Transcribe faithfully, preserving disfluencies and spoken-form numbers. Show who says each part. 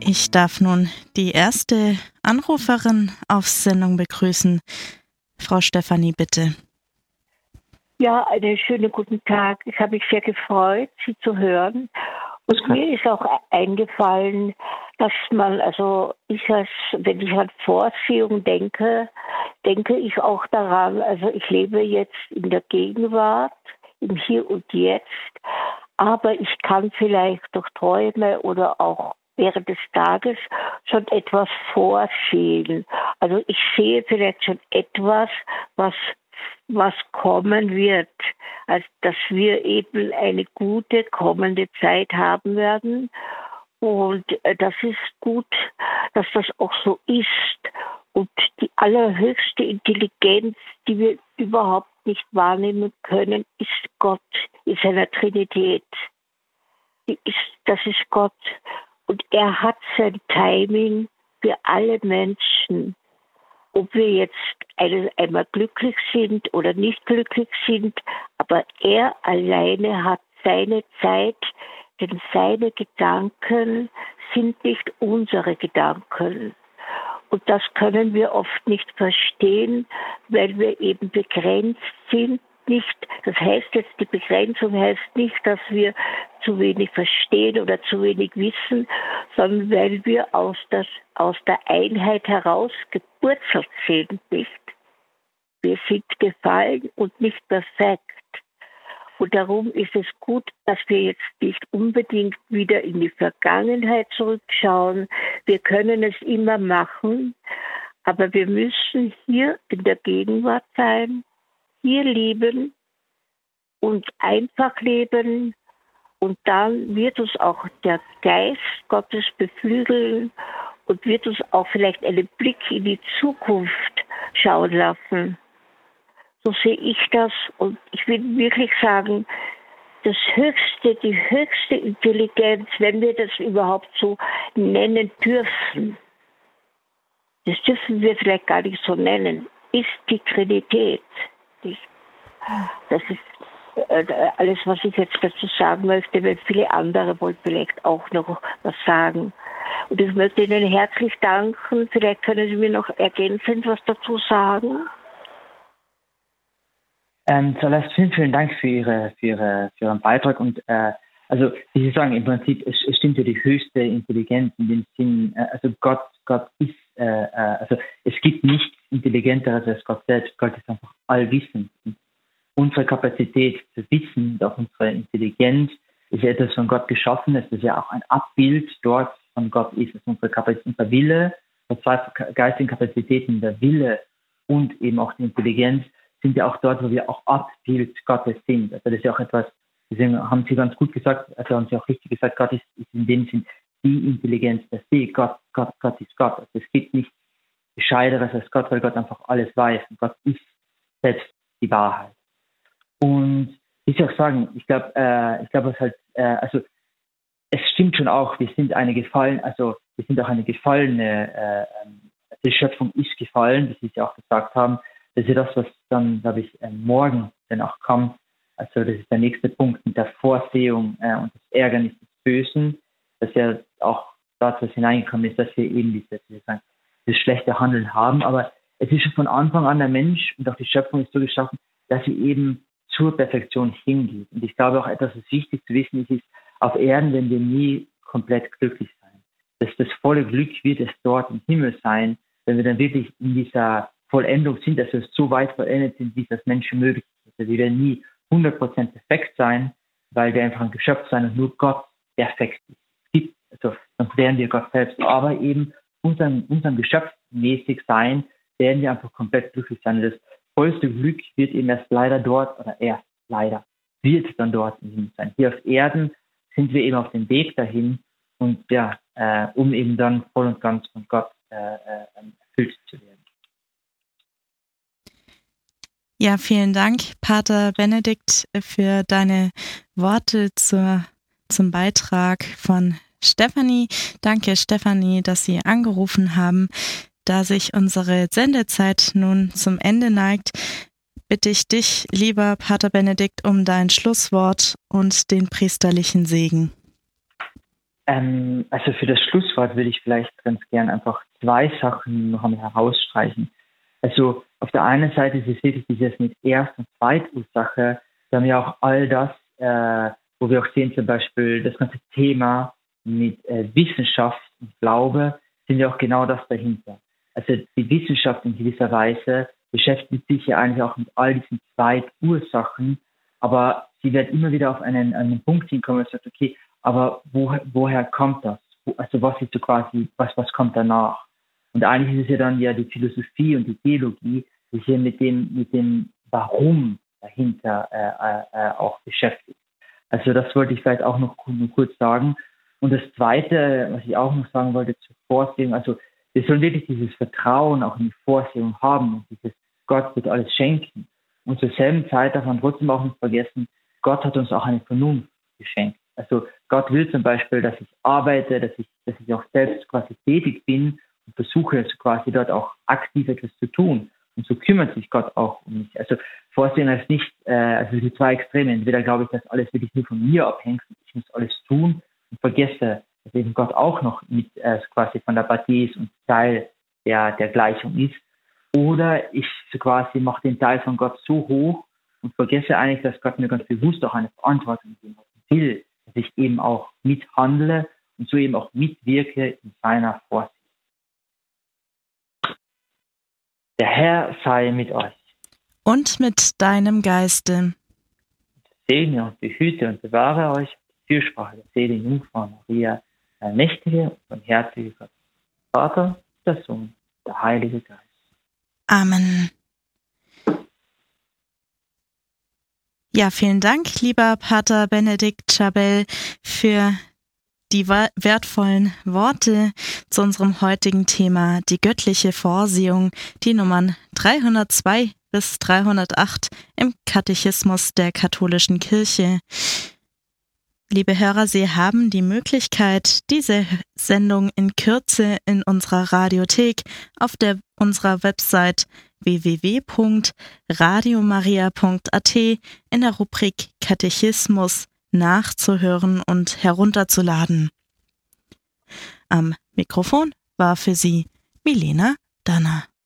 Speaker 1: Ich darf nun die erste Anruferin auf Sendung begrüßen. Frau Stefanie, bitte.
Speaker 2: Ja, einen schönen guten Tag. Ich habe mich sehr gefreut, Sie zu hören. Und mir ist auch eingefallen, dass man, also ich als, wenn ich an Vorsehung denke, denke ich auch daran, also ich lebe jetzt in der Gegenwart, im Hier und Jetzt, aber ich kann vielleicht durch Träume oder auch während des Tages schon etwas vorsehen. Also ich sehe vielleicht schon etwas, was was kommen wird, also dass wir eben eine gute kommende Zeit haben werden. Und das ist gut, dass das auch so ist. Und die allerhöchste Intelligenz, die wir überhaupt nicht wahrnehmen können, ist Gott in seiner Trinität. Die ist, das ist Gott. Und er hat sein Timing für alle Menschen. Ob wir jetzt einmal glücklich sind oder nicht glücklich sind, aber er alleine hat seine Zeit, denn seine Gedanken sind nicht unsere Gedanken. Und das können wir oft nicht verstehen, weil wir eben begrenzt sind. Nicht, das heißt jetzt, die Begrenzung heißt nicht, dass wir zu wenig verstehen oder zu wenig wissen, sondern weil wir aus, das, aus der Einheit heraus gepurzelt sind, nicht? Wir sind gefallen und nicht perfekt. Und darum ist es gut, dass wir jetzt nicht unbedingt wieder in die Vergangenheit zurückschauen. Wir können es immer machen, aber wir müssen hier in der Gegenwart sein, hier leben und einfach leben, und dann wird uns auch der Geist Gottes beflügeln und wird uns auch vielleicht einen Blick in die Zukunft schauen lassen. So sehe ich das, und ich will wirklich sagen, das höchste, die höchste Intelligenz, wenn wir das überhaupt so nennen dürfen, das dürfen wir vielleicht gar nicht so nennen, ist die Trinität. Das ist äh, alles, was ich jetzt dazu sagen möchte, weil viele andere wollen vielleicht auch noch was sagen. Und ich möchte Ihnen herzlich danken. Vielleicht können Sie mir noch ergänzend was dazu sagen.
Speaker 3: Ähm, zuallererst vielen, vielen Dank für, Ihre, für, Ihre, für Ihren Beitrag. Und äh, also, wie Sie sagen, im Prinzip, es, es stimmt ja die höchste Intelligenz in dem Sinn, äh, also Gott, Gott ist, äh, äh, also es gibt nichts Intelligenteres als Gott selbst. Gott ist einfach allwissend. Und unsere Kapazität zu wissen, auch unsere Intelligenz, ist ja etwas von Gott Geschaffenes, das ja auch ein Abbild dort von Gott ist. Also unsere Kapazität, unser Wille, die zwei geistigen Kapazitäten, der Wille und eben auch die Intelligenz, sind ja auch dort, wo wir auch Abbild Gottes sind. Also das ist ja auch etwas, deswegen haben Sie ganz gut gesagt, also haben Sie auch richtig gesagt, Gott ist, ist in dem Sinn die Intelligenz der See. Gott, Gott, Gott ist Gott. Also es gibt nichts Gescheideres als Gott, weil Gott einfach alles weiß. Und Gott ist selbst die Wahrheit. Und wie Sie auch sagen, ich glaube, äh, ich glaube, es halt, äh, also es stimmt schon auch, wir sind eine gefallen, also wir sind auch eine gefallene, äh, die Schöpfung ist gefallen, wie Sie ja auch gesagt haben. Das ist ja das, was dann, glaube ich, äh, morgen dann auch kommt. Also das ist der nächste Punkt mit der Vorsehung äh, und das Ärgernis des Bösen, dass ja auch dort was hineingekommen ist, dass wir eben diese, wie sagen, das schlechte Handeln haben. Aber es ist schon von Anfang an der Mensch und auch die Schöpfung ist so geschaffen, dass sie eben zur Perfektion hingeht. Und ich glaube auch etwas, was wichtig zu wissen ist, ist, auf Erden werden wir nie komplett glücklich sein. Das, das volle Glück wird es dort im Himmel sein, wenn wir dann wirklich in dieser Vollendung sind, dass wir so weit vollendet sind, wie es als Menschen möglich ist. Also wir werden nie hundert Prozent perfekt sein, weil wir einfach ein Geschöpf sein und nur Gott perfekt ist. Es gibt, also sonst wären wir Gott selbst, aber eben unserem, unserem Geschöpfmäßig sein, werden wir einfach komplett glücklich sein. Und das vollste Glück wird eben erst leider dort, oder erst leider, wird dann dort im Himmel sein. Hier auf Erden sind wir eben auf dem Weg dahin und ja, äh, um eben dann voll und ganz von Gott äh, äh, erfüllt zu werden.
Speaker 1: Ja, vielen Dank, Pater Benedikt, für deine Worte zur, zum Beitrag von Stefanie. Danke, Stefanie, dass Sie angerufen haben. Da sich unsere Sendezeit nun zum Ende neigt, bitte ich dich, lieber Pater Benedikt, um dein Schlusswort und den priesterlichen Segen.
Speaker 3: Ähm, also für das Schlusswort würde ich vielleicht ganz gern einfach zwei Sachen noch einmal herausstreichen. Also auf der einen Seite ist es wirklich dieses mit Erst- und Zweitursache, wir haben ja auch all das, äh, wo wir auch sehen zum Beispiel das ganze Thema mit äh, Wissenschaft und Glaube, sind ja auch genau das dahinter. Also die Wissenschaft in gewisser Weise beschäftigt sich ja eigentlich auch mit all diesen Zweitursachen, aber sie wird immer wieder auf einen, einen Punkt hinkommen und sagt, okay, aber wo, woher kommt das? Also was ist so quasi, was, was kommt danach? Und eigentlich ist es ja dann ja die Philosophie und die Theologie, die sich hier mit dem, mit dem Warum dahinter äh, äh, auch beschäftigt. Also das wollte ich vielleicht auch noch, noch kurz sagen. Und das Zweite, was ich auch noch sagen wollte zur Vorsehung, also wir sollen wirklich dieses Vertrauen auch in die Vorsehung haben und dieses Gott wird alles schenken. Und zur selben Zeit darf man trotzdem auch nicht vergessen, Gott hat uns auch eine Vernunft geschenkt. Also Gott will zum Beispiel, dass ich arbeite, dass ich, dass ich auch selbst quasi tätig bin und versuche also quasi dort auch aktiv etwas zu tun. Und so kümmert sich Gott auch um mich. Also Vorsehen heißt nicht, äh, also die zwei Extreme. Entweder glaube ich, dass alles wirklich nur von mir abhängt und ich muss alles tun und vergesse, dass eben Gott auch noch mit äh, quasi von der Partie ist und Teil der, der Gleichung ist. Oder ich so quasi mache den Teil von Gott so hoch und vergesse eigentlich, dass Gott mir ganz bewusst auch eine Verantwortung geben will, dass ich eben auch mithandle und so eben auch mitwirke in seiner Vorsehung. Der Herr sei mit euch.
Speaker 1: Und mit deinem Geiste.
Speaker 3: Segne und behüte und bewahre euch die Fürsprache der seligen Jungfrau Maria, der mächtige und barmherzige Gott, Vater, der Sohn, der Heilige Geist.
Speaker 1: Amen. Ja, vielen Dank, lieber Pater Benedikt Chabel, für die wertvollen Worte zu unserem heutigen Thema, die göttliche Vorsehung, die Nummern dreihundertzwei bis dreihundertacht im Katechismus der katholischen Kirche. Liebe Hörer, Sie haben die Möglichkeit, diese Sendung in Kürze in unserer Radiothek auf der unserer Website w w w punkt radiomaria punkt a t in der Rubrik Katechismus nachzuhören und herunterzuladen. Am Mikrofon war für Sie Milena Danner.